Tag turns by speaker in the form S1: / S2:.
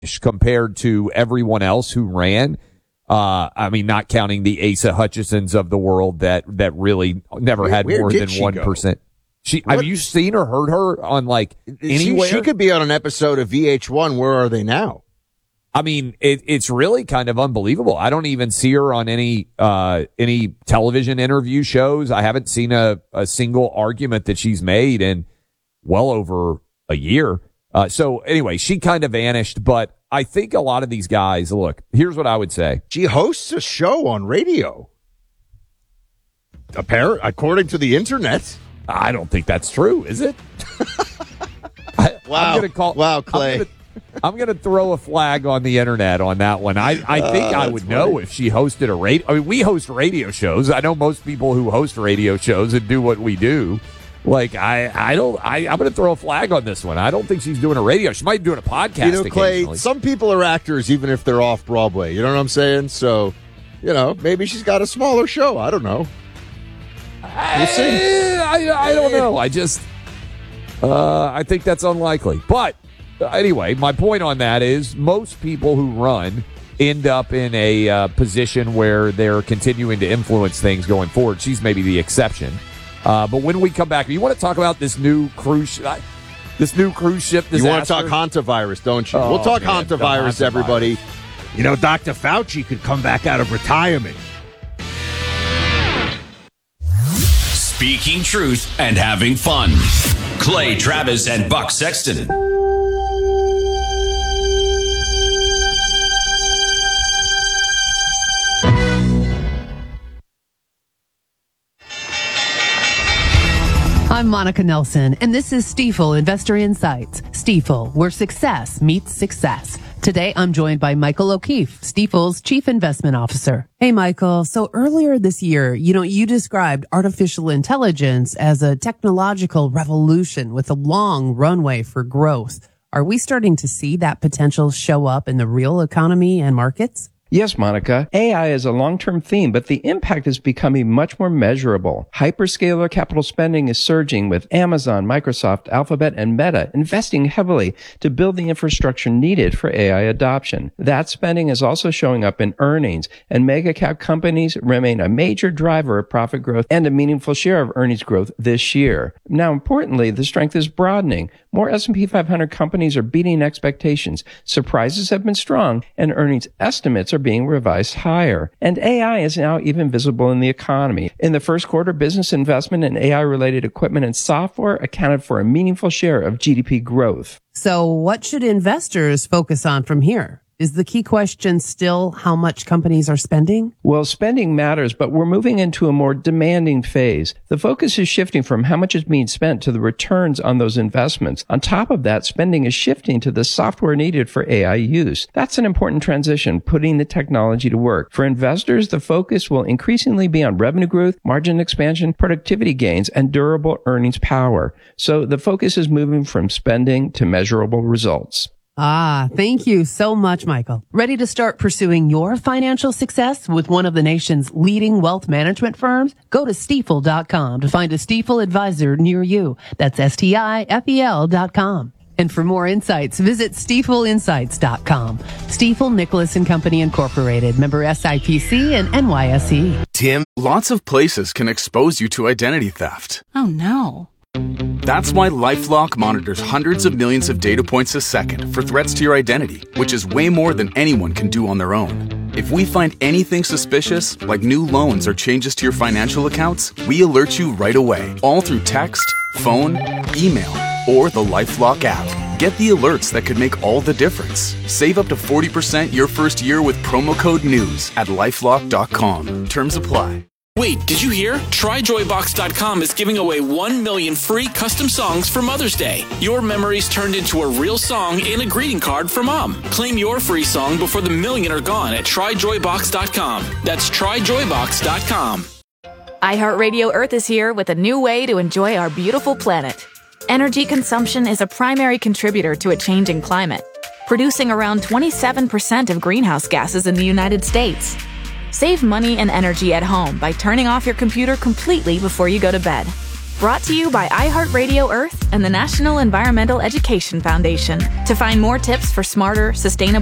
S1: compared to everyone else who ran. I mean, not counting the Asa Hutchinsons of the world that really never had more than 1%. Have you seen or heard her on like anywhere?
S2: She could be on an episode of VH1. Where are they now?
S1: I mean, it's really kind of unbelievable. I don't even see her on any television interview shows. I haven't seen a single argument that she's made in well over a year. So anyway, she kind of vanished, but I think a lot of these guys, look, here's what I would say.
S2: She hosts a show on radio. According to the internet.
S1: I don't think that's true, is it?
S2: Wow, Clay.
S1: I'm going to throw a flag on the internet on that one. I think I would know if she hosted a radio. I mean, we host radio shows. I know most people who host radio shows and do what we do. Like, I'm going to throw a flag on this one. I don't think she's doing a radio. She might be doing a podcast.
S2: Clay, some people are actors even if they're off Broadway. You know what I'm saying? So, maybe she's got a smaller show. I don't know. We'll see.
S1: I don't know. I think that's unlikely. But anyway, my point on that is most people who run end up in a position where they're continuing to influence things going forward. She's maybe the exception. But when we come back, you want to talk about this new cruise ship disaster?
S2: You want to talk hantavirus, don't you? We'll talk hantavirus, everybody. Dr. Fauci could come back out of retirement.
S3: Speaking truth and having fun. Clay Travis and Buck Sexton.
S4: I'm Monica Nelson, and this is Stifel Investor Insights. Stifel, where success meets success. Today, I'm joined by Michael O'Keefe, Stifel's Chief Investment Officer. Hey, Michael. So earlier this year, you described artificial intelligence as a technological revolution with a long runway for growth. Are we starting to see that potential show up in the real economy and markets?
S5: Yes, Monica. AI is a long-term theme, but the impact is becoming much more measurable. Hyperscaler capital spending is surging with Amazon, Microsoft, Alphabet, and Meta investing heavily to build the infrastructure needed for AI adoption. That spending is also showing up in earnings, and mega-cap companies remain a major driver of profit growth and a meaningful share of earnings growth this year. Now, importantly, the strength is broadening. More S&P 500 companies are beating expectations. Surprises have been strong, and earnings estimates are being revised higher. And AI is now even visible in the economy. In the first quarter, business investment in AI-related equipment and software accounted for a meaningful share of GDP growth.
S4: So what should investors focus on from here? Is the key question still how much companies are spending?
S5: Well, spending matters, but we're moving into a more demanding phase. The focus is shifting from how much is being spent to the returns on those investments. On top of that, spending is shifting to the software needed for AI use. That's an important transition, putting the technology to work. For investors, the focus will increasingly be on revenue growth, margin expansion, productivity gains, and durable earnings power. So the focus is moving from spending to measurable results.
S4: Thank you so much, Michael. Ready to start pursuing your financial success with one of the nation's leading wealth management firms? Go to Stifel.com to find a Stifel advisor near you. That's Stifel.com. And for more insights, visit StifelInsights.com. Stifel Nicholas & Company Incorporated, member SIPC and NYSE.
S6: Tim, lots of places can expose you to identity theft.
S7: Oh, no.
S6: That's why LifeLock monitors hundreds of millions of data points a second for threats to your identity, which is way more than anyone can do on their own. If we find anything suspicious, like new loans or changes to your financial accounts, we alert you right away, all through text, phone, email, or the LifeLock app. Get the alerts that could make all the difference. Save up to 40% your first year with promo code NEWS at LifeLock.com. Terms apply.
S7: Wait, did you hear? TryJoyBox.com is giving away 1 million free custom songs for Mother's Day. Your memories turned into a real song in a greeting card for Mom. Claim your free song before the million are gone at TryJoyBox.com. That's TryJoyBox.com.
S8: iHeartRadio Earth is here with a new way to enjoy our beautiful planet. Energy consumption is a primary contributor to a changing climate, producing around 27% of greenhouse gases in the United States. Save money and energy at home by turning off your computer completely before you go to bed. Brought to you by iHeartRadio Earth and the National Environmental Education Foundation. To find more tips for smarter, sustainable